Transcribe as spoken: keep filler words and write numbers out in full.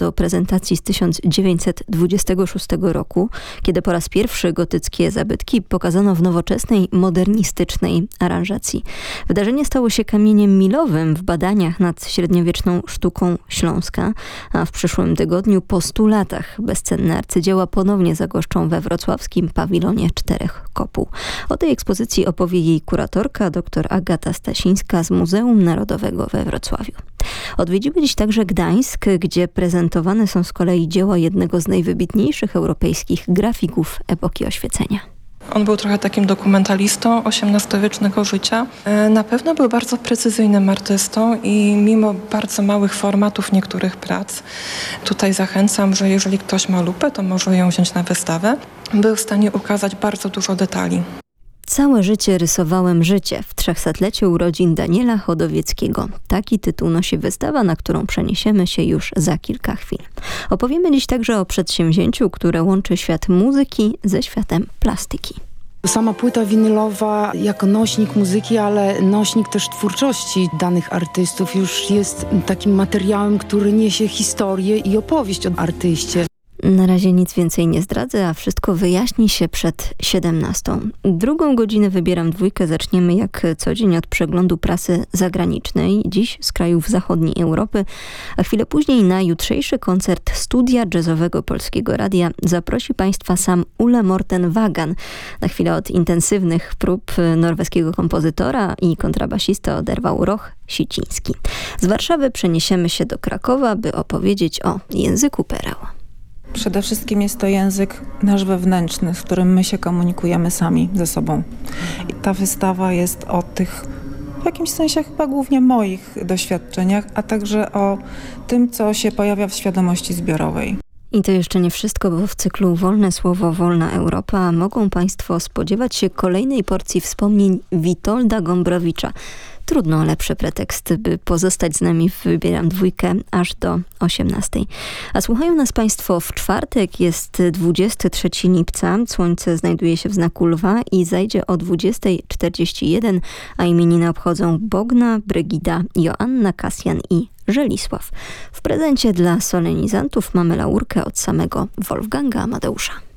do prezentacji z tysiąc dziewięćset dwudziestego szóstego roku, kiedy po raz pierwszy gotyckie zabytki pokazano w nowoczesnej, modernistycznej aranżacji. Wydarzenie stało się kamieniem milowym w badaniach nad średniowieczną sztuką Śląska, a w przyszłym tygodniu po stu latach bezcenne arcydzieła ponownie zagoszczą we wrocławskim pawilonie Czterech Kopuł. O tej ekspozycji opowie jej kuratorka dr Agata Stasińska z Muzeum Narodowego we Wrocławiu. Odwiedzimy dziś także Gdańsk, gdzie prezentowane są z kolei dzieła jednego z najwybitniejszych europejskich grafików epoki oświecenia. On był trochę takim dokumentalistą osiemnastowiecznego życia. Na pewno był bardzo precyzyjnym artystą i mimo bardzo małych formatów niektórych prac, tutaj zachęcam, że jeżeli ktoś ma lupę, to może ją wziąć na wystawę. Był w stanie ukazać bardzo dużo detali. Całe życie rysowałem życie w trzechsetlecie urodzin Daniela Chodowieckiego. Taki tytuł nosi wystawa, na którą przeniesiemy się już za kilka chwil. Opowiemy dziś także o przedsięwzięciu, które łączy świat muzyki ze światem plastyki. Sama płyta winylowa jako nośnik muzyki, ale nośnik też twórczości danych artystów już jest takim materiałem, który niesie historię i opowieść o artyście. Na razie nic więcej nie zdradzę, a wszystko wyjaśni się przed siedemnastą. Drugą godzinę Wybieram Dwójkę zaczniemy jak co dzień od przeglądu prasy zagranicznej, dziś z krajów zachodniej Europy, a chwilę później na jutrzejszy koncert Studia Jazzowego Polskiego Radia zaprosi Państwa sam Ole Morten Wagan. Na chwilę od intensywnych prób norweskiego kompozytora i kontrabasista oderwał Roch Siciński. Z Warszawy przeniesiemy się do Krakowa, by opowiedzieć o języku pereł. Przede wszystkim jest to język nasz wewnętrzny, z którym my się komunikujemy sami ze sobą. I ta wystawa jest o tych, w jakimś sensie chyba głównie moich doświadczeniach, a także o tym, co się pojawia w świadomości zbiorowej. I to jeszcze nie wszystko, bo w cyklu Wolne Słowo, Wolna Europa mogą Państwo spodziewać się kolejnej porcji wspomnień Witolda Gombrowicza. Trudno o lepszy pretekst, by pozostać z nami w Wybieram Dwójkę aż do osiemnastej. A słuchają nas Państwo w czwartek, jest dwudziestego trzeciego lipca. Słońce znajduje się w znaku Lwa i zajdzie o dwudziesta czterdzieści jeden, a imieniny obchodzą Bogna, Brygida, Joanna, Kasjan i Żelisław. W prezencie dla solenizantów mamy laurkę od samego Wolfganga Amadeusza.